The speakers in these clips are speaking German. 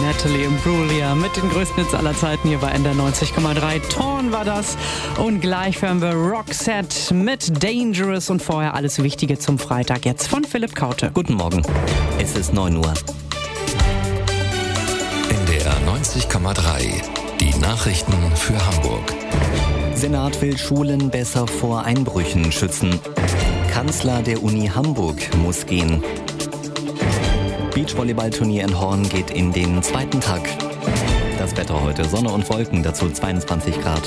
Natalie Imbruglia mit den größten Hits aller Zeiten hier bei NDR 90,3. Torn war das. Und gleich hören wir Roxette mit Dangerous und vorher alles Wichtige zum Freitag jetzt von Philipp Kaute. Guten Morgen, es ist 9 Uhr. NDR 90,3, die Nachrichten für Hamburg. Senat will Schulen besser vor Einbrüchen schützen. Kanzler der Uni Hamburg muss gehen. Beachvolleyballturnier in Horn geht in den zweiten Tag. Das Wetter heute, Sonne und Wolken, dazu 22 Grad.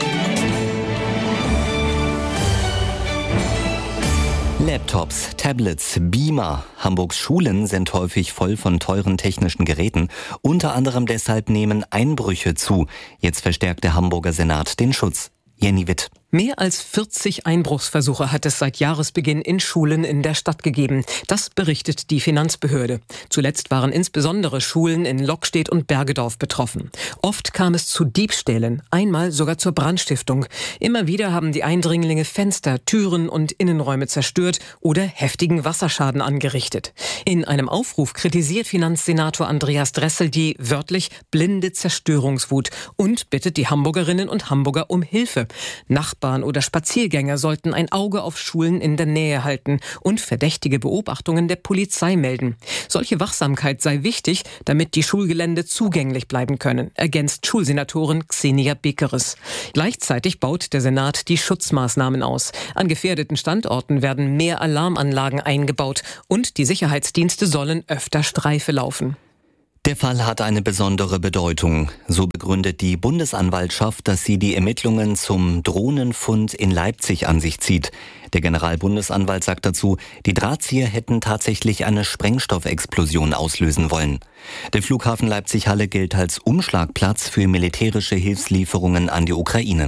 Laptops, Tablets, Beamer. Hamburgs Schulen sind häufig voll von teuren technischen Geräten. Unter anderem deshalb nehmen Einbrüche zu. Jetzt verstärkt der Hamburger Senat den Schutz. Jenny Witt. Mehr als 40 Einbruchsversuche hat es seit Jahresbeginn in Schulen in der Stadt gegeben. Das berichtet die Finanzbehörde. Zuletzt waren insbesondere Schulen in Lockstedt und Bergedorf betroffen. Oft kam es zu Diebstählen, einmal sogar zur Brandstiftung. Immer wieder haben die Eindringlinge Fenster, Türen und Innenräume zerstört oder heftigen Wasserschaden angerichtet. In einem Aufruf kritisiert Finanzsenator Andreas Dressel die wörtlich blinde Zerstörungswut und bittet die Hamburgerinnen und Hamburger um Hilfe. Nachbarn oder Spaziergänger sollten ein Auge auf Schulen in der Nähe halten und verdächtige Beobachtungen der Polizei melden. Solche Wachsamkeit sei wichtig, damit die Schulgelände zugänglich bleiben können, ergänzt Schulsenatorin Xenia Bekeres. Gleichzeitig baut der Senat die Schutzmaßnahmen aus. An gefährdeten Standorten werden mehr Alarmanlagen eingebaut und die Sicherheitsdienste sollen öfter Streife laufen. Der Fall hat eine besondere Bedeutung. So begründet die Bundesanwaltschaft, dass sie die Ermittlungen zum Drohnenfund in Leipzig an sich zieht. Der Generalbundesanwalt sagt dazu, die Drahtzieher hätten tatsächlich eine Sprengstoffexplosion auslösen wollen. Der Flughafen Leipzig-Halle gilt als Umschlagplatz für militärische Hilfslieferungen an die Ukraine.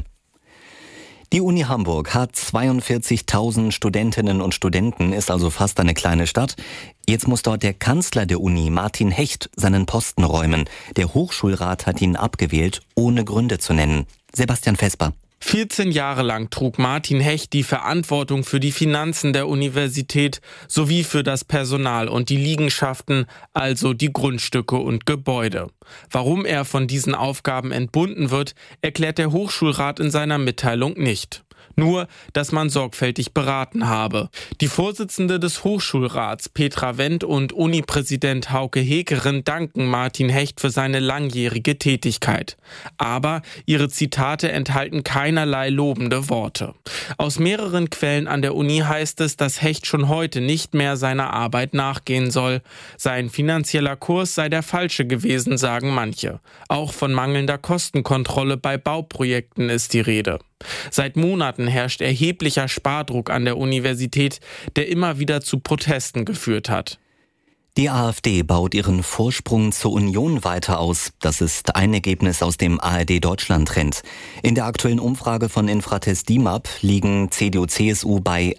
Die Uni Hamburg hat 42.000 Studentinnen und Studenten, ist also fast eine kleine Stadt. Jetzt muss dort der Kanzler der Uni, Martin Hecht, seinen Posten räumen. Der Hochschulrat hat ihn abgewählt, ohne Gründe zu nennen. Sebastian Vesper. 14 Jahre lang trug Martin Hecht die Verantwortung für die Finanzen der Universität sowie für das Personal und die Liegenschaften, also die Grundstücke und Gebäude. Warum er von diesen Aufgaben entbunden wird, erklärt der Hochschulrat in seiner Mitteilung nicht. Nur, dass man sorgfältig beraten habe. Die Vorsitzende des Hochschulrats, Petra Wendt, und Unipräsident Hauke Heckeren danken Martin Hecht für seine langjährige Tätigkeit. Aber ihre Zitate enthalten keinerlei lobende Worte. Aus mehreren Quellen an der Uni heißt es, dass Hecht schon heute nicht mehr seiner Arbeit nachgehen soll. Sein finanzieller Kurs sei der falsche gewesen, sagen manche. Auch von mangelnder Kostenkontrolle bei Bauprojekten ist die Rede. Seit Monaten herrscht erheblicher Spardruck an der Universität, der immer wieder zu Protesten geführt hat. Die AfD baut ihren Vorsprung zur Union weiter aus. Das ist ein Ergebnis aus dem ARD-Deutschland-Trend. In der aktuellen Umfrage von Infratest DIMAP liegen CDU-CSU bei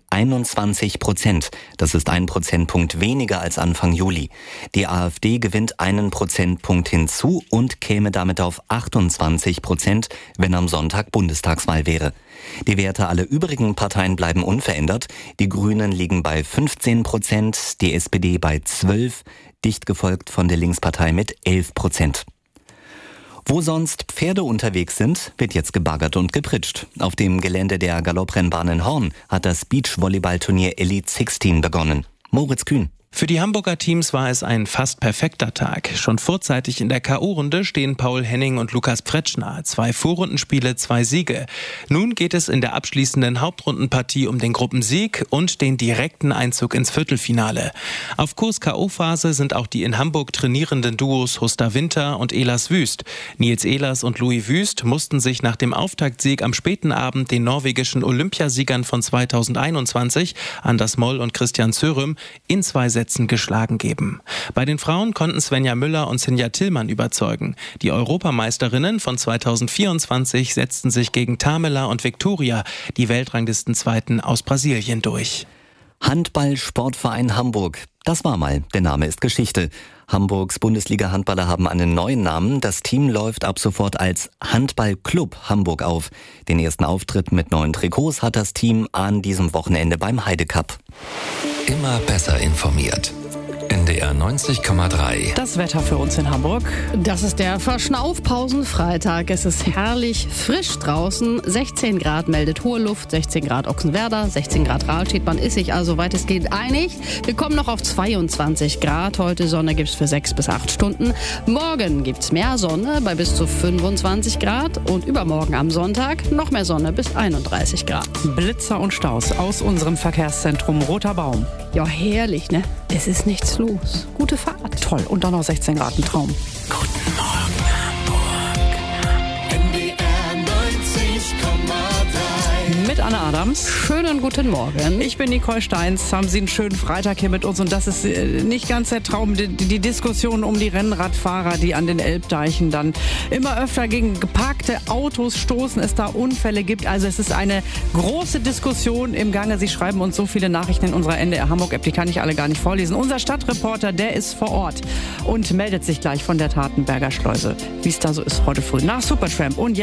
21%. Das ist 1 Prozentpunkt weniger als Anfang Juli. Die AfD gewinnt 1 Prozentpunkt hinzu und käme damit auf 28%, wenn am Sonntag Bundestagswahl wäre. Die Werte aller übrigen Parteien bleiben unverändert. Die Grünen liegen bei 15%, die SPD bei 12%, dicht gefolgt von der Linkspartei mit 11%. Wo sonst Pferde unterwegs sind, wird jetzt gebaggert und gepritscht. Auf dem Gelände der Galopprennbahn in Horn hat das Beachvolleyballturnier Elite 16 begonnen. Moritz Kühn. Für die Hamburger Teams war es ein fast perfekter Tag. Schon vorzeitig in der K.O.-Runde stehen Paul Henning und Lukas Pretschner. 2 Vorrundenspiele, 2 Siege. Nun geht es in der abschließenden Hauptrundenpartie um den Gruppensieg und den direkten Einzug ins Viertelfinale. Auf Kurs K.O.-Phase sind auch die in Hamburg trainierenden Duos Husta Winter und Elas Wüst. Nils Ehlers und Louis Wüst mussten sich nach dem Auftaktsieg am späten Abend den norwegischen Olympiasiegern von 2021, Anders Moll und Christian Zörüm, in 2 Sätzen geschlagen geben. Bei den Frauen konnten Svenja Müller und Sinja Tillmann überzeugen. Die Europameisterinnen von 2024 setzten sich gegen Tamela und Victoria, die Weltranglistenzweiten aus Brasilien, durch. Handball-Sportverein Hamburg. Das war mal. Der Name ist Geschichte. Hamburgs Bundesliga-Handballer haben einen neuen Namen. Das Team läuft ab sofort als Handballclub Hamburg auf. Den ersten Auftritt mit neuen Trikots hat das Team an diesem Wochenende beim Heide Cup. Immer besser informiert. NDR 90,3. Das Wetter für uns in Hamburg. Das ist der Verschnaufpausenfreitag. Es ist herrlich frisch draußen. 16 Grad meldet hohe Luft, 16 Grad Ochsenwerder, 16 Grad Rahlstedt. Man ist sich also weitestgehend einig. Wir kommen noch auf 22 Grad. Heute Sonne gibt's für 6 bis 8 Stunden. Morgen gibt's mehr Sonne bei bis zu 25 Grad. Und übermorgen am Sonntag noch mehr Sonne bis 31 Grad. Blitzer und Staus aus unserem Verkehrszentrum Roter Baum. Ja, herrlich, ne? Es ist nichts los. Gute Fahrt. Toll. Und dann noch 16 Grad, ein Traum. Guten Morgen, Hamburg. NDR 90,3. Mit Anne Adams. Schönen guten Morgen. Ich bin Nicole Steins. Haben Sie einen schönen Freitag hier mit uns. Und das ist nicht ganz der Traum. Die Diskussion um die Rennradfahrer, die an den Elbdeichen dann immer öfter gegen geparkte Autos stoßen, es da Unfälle gibt. Also es ist eine große Diskussion im Gange. Sie schreiben uns so viele Nachrichten in unserer NDR Hamburg-App, die kann ich alle gar nicht vorlesen. Unser Stadtreporter, der ist vor Ort und meldet sich gleich von der Tatenberger Schleuse, wie es da so ist heute früh nach Supertramp. Und jetzt